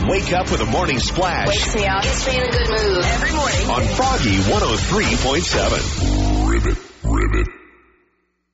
Wake up with a morning splash. Wakes me up. Gets me in a good mood. Every morning. On Froggy 103.7. Ribbit.